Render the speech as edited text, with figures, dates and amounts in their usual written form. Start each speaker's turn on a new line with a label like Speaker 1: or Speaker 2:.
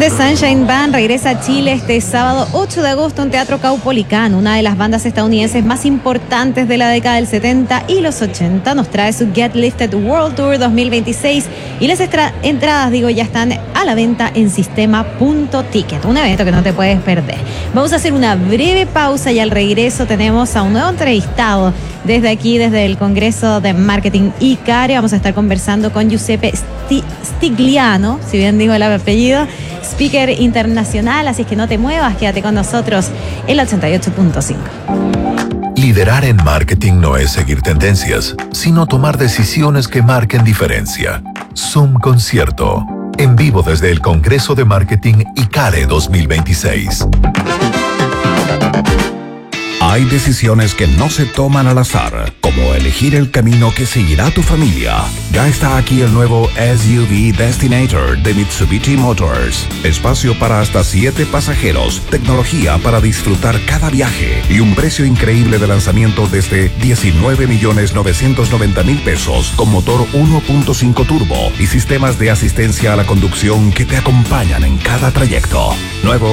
Speaker 1: The Sunshine Band regresa a Chile este sábado 8 de agosto en Teatro Caupolicán. Una de las bandas estadounidenses más importantes de la década del 70 y los 80 nos trae su Get Lifted World Tour 2026 y las entradas, ya están a la venta en sistema.ticket. Un evento que no te puedes perder. Vamos a hacer una breve pausa y al regreso tenemos a un nuevo entrevistado desde aquí, desde el Congreso de Marketing ICARE. Vamos a estar conversando con Giuseppe Stigliano, si bien digo el apellido, speaker internacional, así es que no te muevas, quédate con nosotros en la 88.5.
Speaker 2: Liderar en marketing no es seguir tendencias, sino tomar decisiones que marquen diferencia. Zoom Concierto, en vivo desde el Congreso de Marketing ICARE 2026.
Speaker 3: Hay decisiones que no se toman al azar, como elegir el camino que seguirá tu familia. Ya está aquí el nuevo SUV Destinator de Mitsubishi Motors. Espacio para hasta 7 pasajeros, tecnología para disfrutar cada viaje y un precio increíble de lanzamiento desde 19.990.000 pesos con motor 1.5 turbo y sistemas de asistencia a la conducción que te acompañan en cada trayecto. Nuevo